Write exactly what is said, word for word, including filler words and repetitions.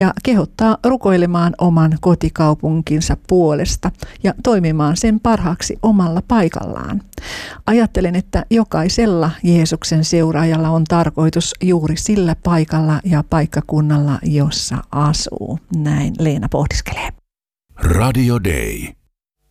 ja kehottaa rukoilemaan oman kotikaupunkinsa puolesta ja toimimaan sen parhaaksi omalla paikallaan. Ajattelen, että jokaisella Jeesuksen seuraajalla on tarkoitus juuri sillä paikalla ja paikkakunnalla, jossa asuu. Näin Leena pohdiskelee. Radio Day.